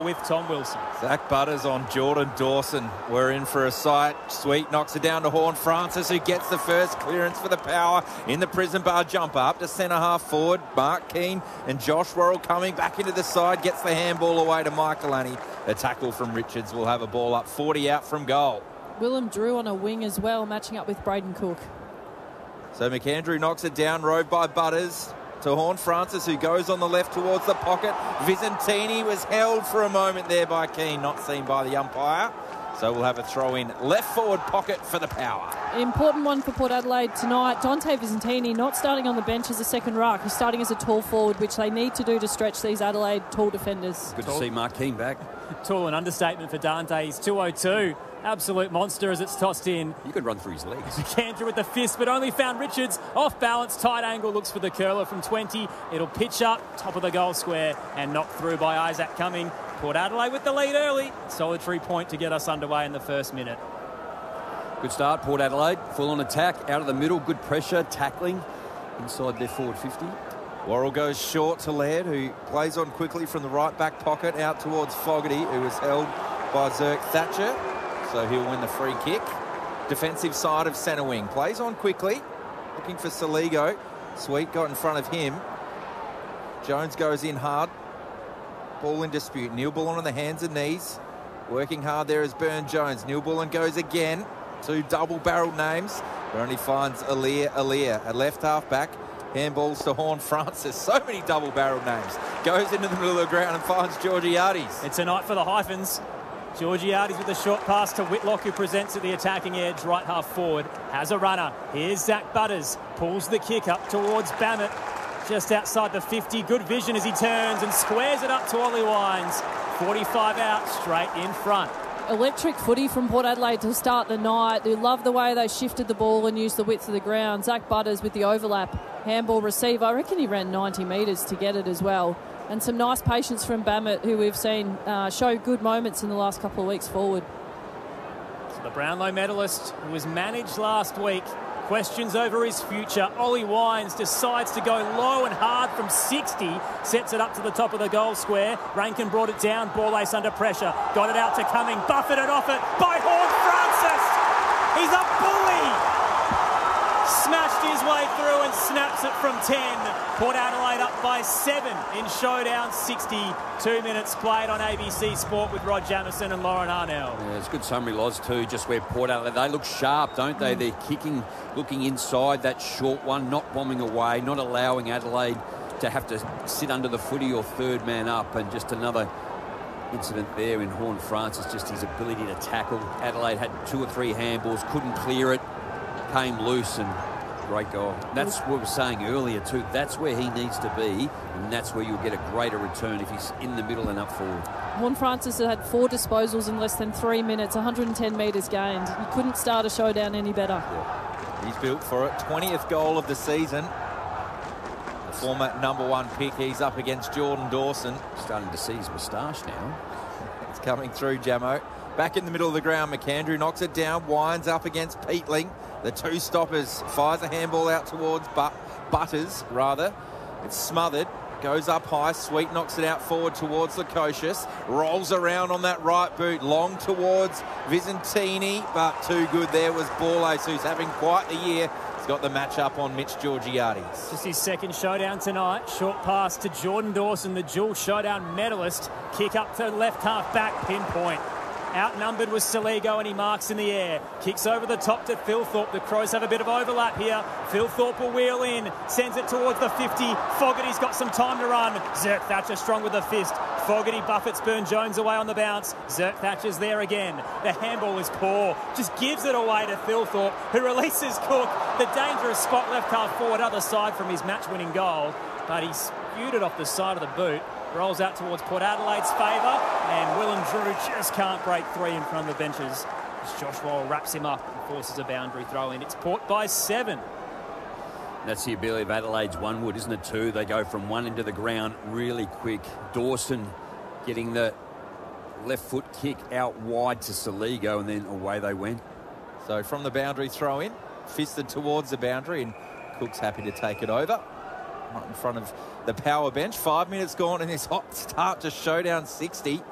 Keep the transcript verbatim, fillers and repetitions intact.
with Tom Wilson. Zach Butters on Jordan Dawson. We're in for a sight. Sweet knocks it down to Horne-Francis, who gets the first clearance for the power in the prison bar jumper. Up to centre half forward. Mark Keane and Josh Worrell coming back into the side. Gets the handball away to Michael Annie. A tackle from Richards will have a ball up forty out from goal. Willem Drew on a wing as well, matching up with Braden Cook. So McAndrew knocks it down, rode by Butters to Horne-Francis, who goes on the left towards the pocket. Visentini was held for a moment there by Keane, not seen by the umpire. So we'll have a throw in left forward pocket for the power. Important one for Port Adelaide tonight. Dante Visentini not starting on the bench as a second ruck. He's starting as a tall forward, which they need to do to stretch these Adelaide tall defenders. Good to see Mark Keane back. Tall, an understatement for Dante. He's two oh two. Absolute monster as it's tossed in. You could run through his legs. Cantor with the fist, but only found Richards. Off balance, tight angle, looks for the curler from twenty. It'll pitch up, top of the goal square, and knocked through by Isaac Cumming. Port Adelaide with the lead early. Solitary point to get us underway in the first minute. Good start, Port Adelaide. Full on attack, out of the middle, good pressure, tackling inside their forward fifty. Worrell goes short to Laird, who plays on quickly from the right back pocket out towards Fogarty, who was held by Zerk Thatcher. So he'll win the free kick. Defensive side of centre wing. Plays on quickly. Looking for Saligo. Sweet got in front of him. Jones goes in hard. Ball in dispute. Neil Bullen on the hands and knees. Working hard there is Burn Jones. Neil Bullen goes again. Two double-barreled names. But only finds Alir Alir. A left half-back. Handballs to Horne-Francis. So many double-barreled names. Goes into the middle of the ground and finds Georgiades. It's a night for the hyphens. Georgiades with a short pass to Whitlock, who presents at the attacking edge, right half forward. Has a runner. Here's Zach Butters. Pulls the kick up towards Bammett. Just outside the fifty. Good vision as he turns and squares it up to Ollie Wines. forty-five out, straight in front. Electric footy from Port Adelaide to start the night. They love the way they shifted the ball and used the width of the ground. Zach Butters with the overlap. Handball receiver. I reckon he ran ninety metres to get it as well. And some nice patience from Bammett, who we've seen uh, show good moments in the last couple of weeks forward. So the Brownlow medalist, who was managed last week, questions over his future. Ollie Wines decides to go low and hard from sixty, sets it up to the top of the goal square. Rankin brought it down, ball ace under pressure, got it out to Cumming, buffeted off it by Horne-Francis. He's a bully. Smashed his way through and snaps it from ten. Port Adelaide up by seven in Showdown sixty. Two minutes played on A B C Sport with Rod Jamieson and Lauren Arnell. Yeah, it's a good summary, Loz, too, just where Port Adelaide, they look sharp, don't they? Mm. They're kicking, looking inside, that short one, not bombing away, not allowing Adelaide to have to sit under the footy or third man up. And just another incident there in Horne-Francis, just his ability to tackle. Adelaide had two or three handballs, couldn't clear it, came loose, and great goal. That's what we were saying earlier too. That's where he needs to be, and that's where you'll get a greater return if he's in the middle and up forward. Horne-Francis had four disposals in less than three minutes, one hundred ten metres gained. He couldn't start a Showdown any better. Yeah. He's built for it. twentieth goal of the season. The former number one pick. He's up against Jordan Dawson. Starting to see his moustache now. It's coming through, Jamo. Back in the middle of the ground, McAndrew knocks it down, winds up against Peatling. The two stoppers, fires a handball out towards but Butters, rather. It's smothered, goes up high, Sweet knocks it out forward towards Lukosius, rolls around on that right boot, long towards Visentini, but too good there was Borlase, who's having quite the year. He's got the match up on Mitch Georgiades. Just his second Showdown tonight. Short pass to Jordan Dawson, the dual Showdown medalist. Kick up to left half back, pinpoint. Outnumbered was Saligo, and he marks in the air. Kicks over the top to Philthorpe. The Crows have a bit of overlap here. Philthorpe will wheel in. Sends it towards the fifty. Fogarty's got some time to run. Zerk Thatcher strong with the fist. Fogarty buffets Burn Jones away on the bounce. Zerk Thatcher's there again. The handball is poor. Just gives it away to Philthorpe, who releases Cook. The dangerous spot left half forward, other side from his match-winning goal. But he spewed it off the side of the boot. Rolls out towards Port Adelaide's favour, and Willem Drew just can't break three in front of the benches. As Josh Worrell wraps him up and forces a boundary throw in. It's Port by seven. That's the ability of Adelaide's one wood, isn't it, too? They go from one into the ground really quick. Dawson getting the left foot kick out wide to Saligo, and then away they went. So from the boundary throw in, fisted towards the boundary, and Cook's happy to take it over. Right in front of the power bench. Five minutes gone in this hot start to Showdown sixty.